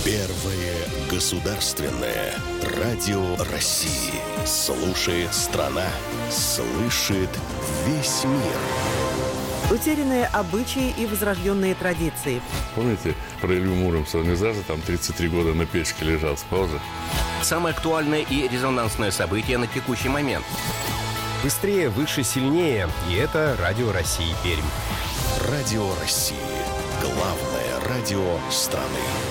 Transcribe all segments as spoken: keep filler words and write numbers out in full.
Первое государственное радио России. Слушает страна, слышит весь мир. Утерянные обычаи и возрожденные традиции. Помните про Илью Муромца? Он не зажил там тридцать три года на печке лежал, спал же. Самое актуальное и резонансное событие на текущий момент. Быстрее, выше, сильнее. И это Радио России Пермь. Радио России. Главное радио страны.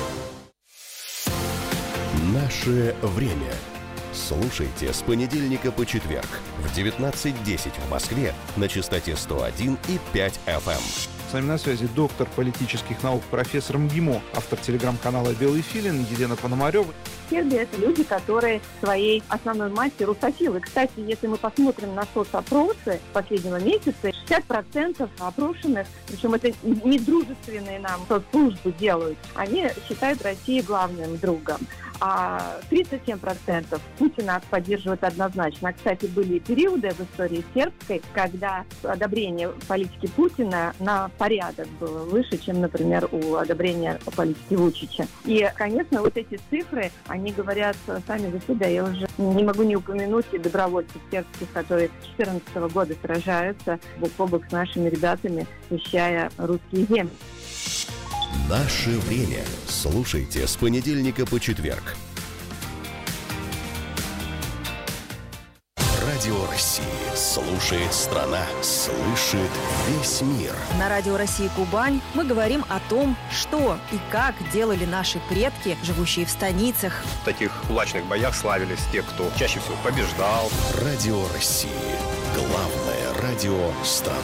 Наше время. Слушайте с понедельника по четверг в девятнадцать десять в Москве на частоте сто один и пять эф эм. С нами на связи доктор политических наук, профессор МГИМО, автор телеграм-канала «Белый филин» Елена Пономарева. Сербия – это люди, которые своей основной массой русофилы. Кстати, если мы посмотрим на соцопросы последнего месяца, шестьдесят процентов опрошенных, причем это не дружественные нам соцслужбы делают, они считают Россию главным другом. А тридцать семь процентов Путина поддерживают однозначно. Кстати, были периоды в истории сербской, когда одобрение политики Путина на порядок было выше, чем, например, у одобрения политики Вучича. И, конечно, вот эти цифры, они говорят сами за себя. Я уже не могу не упомянуть и добровольцев сербских, которые с две тысячи четырнадцатого года сражаются бок о бок с нашими ребятами, защищая русские земли. Наше время. Слушайте с понедельника по четверг. Радио России. Слушает страна, слышит весь мир. На Радио России Кубань мы говорим о том, что и как делали наши предки, живущие в станицах. В таких кулачных боях славились те, кто чаще всего побеждал. Радио России. Главное радио страны.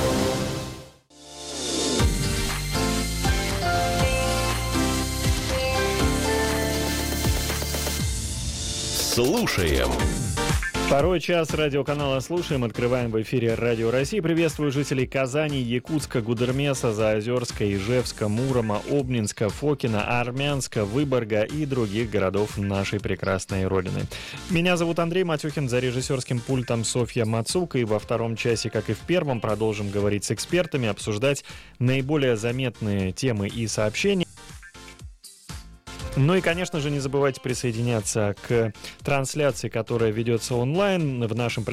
Слушаем. Второй час радиоканала «Слушаем». Открываем в эфире Радио России. Приветствую жителей Казани, Якутска, Гудермеса, Заозерска, Ижевска, Мурома, Обнинска, Фокина, Армянска, Выборга и других городов нашей прекрасной Родины. Меня зовут Андрей Матюхин, за режиссерским пультом Софья Мацук. И во втором часе, как и в первом, продолжим говорить с экспертами, обсуждать наиболее заметные темы и сообщения. Ну и, конечно же, не забывайте присоединяться к трансляции, которая ведется онлайн в нашем